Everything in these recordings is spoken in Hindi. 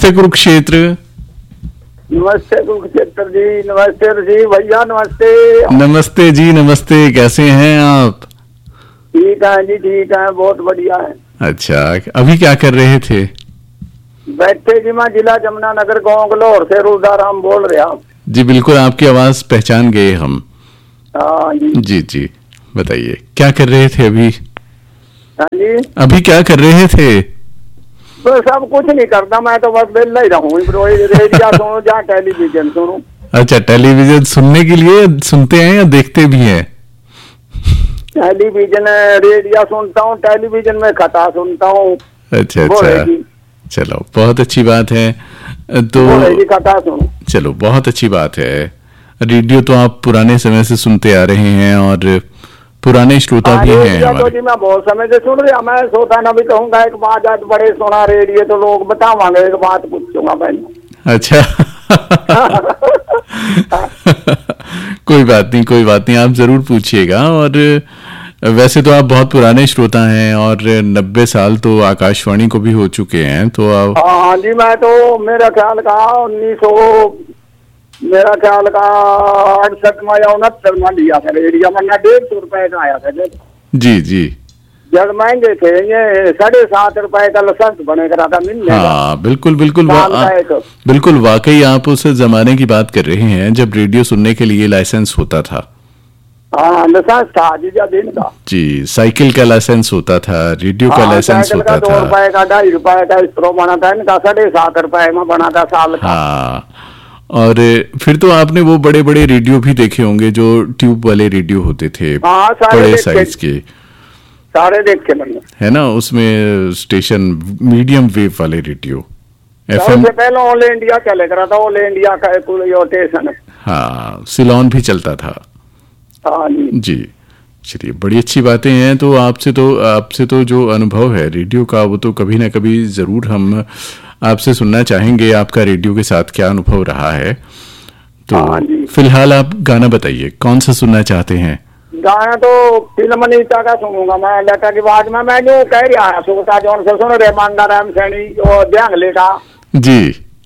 नमस्ते कुरुक्षेत्र। नमस्ते कुरुक्षेत्र जी, नमस्ते जी भैया, नमस्ते। नमस्ते जी, नमस्ते। कैसे हैं आप? ठीक है जी, ठीक है, बहुत बढ़िया है। अच्छा, अभी क्या कर रहे थे? बैठे जी, मैं जिला जमुनानगर गाँव गलोर से रुदाराम बोल रहा हूँ। जी बिल्कुल, आपकी आवाज पहचान गए हम। हाँ जी। जी जी, बताइए क्या कर रहे थे अभी? हाँ जी, अभी क्या कर रहे थे? तो सब कुछ नहीं करता, मैं तो बस बेला ही रहूँ, रेडियो सुनूं या टेलीविजन सुनूं। अच्छा, टेलीविजन सुनने के लिए सुनते हैं या देखते भी हैं? टेलीविजन रेडियो सुनता हूँ, टेलीविजन में कथा सुनता हूँ। अच्छा अच्छा, चलो बहुत अच्छी बात है। तो कथा सुनो। चलो बहुत अच्छी बात है। रेडियो तो आप पुराने समय से सुनते आ रहे हैं और पुराने श्रोता भी हैं हमारे। तो जी मैं बहुत समय से सुन रहा, मैं सोता ना भी कहूँगा एक बात, आज बड़े सुना रेडियो तो लोग बतावांगे, एक बात पूछूंगा मैं। अच्छा कोई बात नहीं, कोई बात नहीं, आप जरूर पूछिएगा। और वैसे तो आप बहुत पुराने श्रोता हैं और 90 साल तो आकाशवाणी को भी हो चुके हैं, तो आप। हाँ जी, मैं तो मेरा ख्याल का 68 में या 69 में लिया था रेडियो, वरना 150 रुपए का आया था। जी जी, जब महंगे थे ये 7.5 रुपए का लाइसेंस बने करा था मिलने। हाँ बिल्कुल बिल्कुल, बिल्कुल वाकई आप उस जमाने की बात कर रहे हैं जब रेडियो सुनने के लिए लाइसेंस होता था। हाँ, लाइसेंस था जी, दिन का जी, साइकिल का लाइसेंस होता था, रेडियो का लाइसेंस होता था। 2 रुपए का 2.5 रुपए का स्ट्रो बना था, इनका 7.5 रुपए में बना था साल का। हाँ, और फिर तो आपने वो बड़े बड़े रेडियो भी देखे होंगे जो ट्यूब वाले रेडियो होते थे। हाँ, बड़े साइज के सारे देखे मैंने, है ना, उसमें स्टेशन मीडियम वेव वाले रेडियो FM। सबसे पहले ऑल इंडिया चले करा था, ऑल इंडिया का स्टेशन है। हाँ, सिलोन भी चलता था। हाँ जी, चलिए बड़ी अच्छी बातें हैं। तो आपसे तो जो अनुभव है रेडियो का, वो तो कभी ना कभी जरूर हम आपसे सुनना चाहेंगे। आपका रेडियो के साथ क्या अनुभव रहा है? तो फिलहाल आप गाना बताइए, कौन सा सुनना चाहते हैं? गाना तो फिल्म नीता का सुनूंगा मैं, लता की आवाज में। मैं जो कह रहा सोता जौन से सुन रहे मांगा राम सैनी जो ध्यांगले का जी,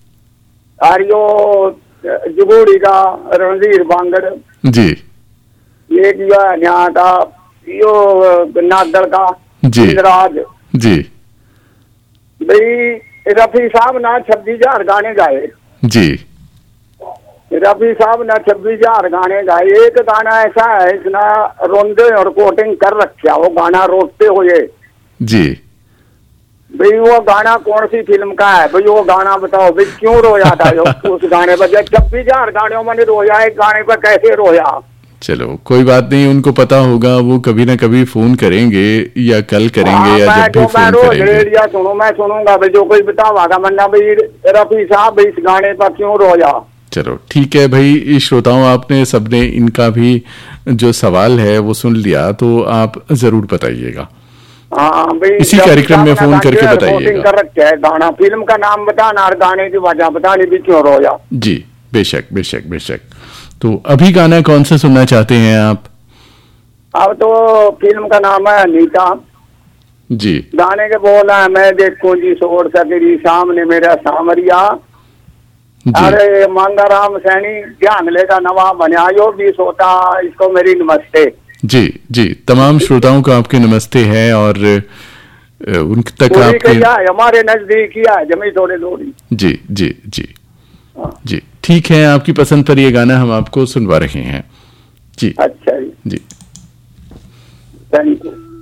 और यो जुगोड़ी का रणधीर बांगड़ जी, ये यहाँ का यो नागदल का जी, राज जी, भाई रफी साहब ना 26,000 गाने गाए। जी, रफी साहब ने 26,000 गाने गाए। एक गाना ऐसा है इसने रोंदे और कोटिंग कर रखा, वो गाना रोते हुए। जी, भाई वो गाना कौन सी फिल्म का है भाई, वो गाना बताओ भाई, क्यों रोया था उस गाने पर? 26,000 गानों में रोया, एक गाने पर कैसे रोया? चलो कोई बात नहीं, उनको पता होगा, वो कभी ना कभी फोन करेंगे या कल करेंगे या जब भी फोन करेंगे। रेडियो सुनू, मैं सुनूंगा भाई, जो कोई बतावागा मन्ना भाई रफी साहब इस गाने पर क्यों रोया। चलो ठीक है भाई श्रोताओं, आपने सबने इनका भी जो सवाल है वो सुन लिया, तो आप जरूर बताइएगा। हाँ भाई, इसी कार्यक्रम में फोन करके बताइएगा। कर रखे है गाना, फिल्म का नाम बताना और गाने की वजह बतानी भी क्यों रोया। जी बेशक बेशक बेशक। तो अभी गाना कौन सा सुनना चाहते हैं आप? अब तो फिल्म का नाम है नीता जी। गाने के बोल है, मैं देखूं जी सोर सकेरी सामने मेरा सामरिया। अरे मांगा राम सैनी ध्यान लेगा नवा बना यो भी सोता, इसको मेरी नमस्ते। जी जी, तमाम श्रोताओं को आपके नमस्ते है और उन तक आपके हमारे नजदीक ही है जमी थोड़े दूरी। जी जी जी जी, ठीक है, आपकी पसंद पर ये गाना हम आपको सुनवा रहे हैं। जी अच्छा जी, जी, थैंक यू।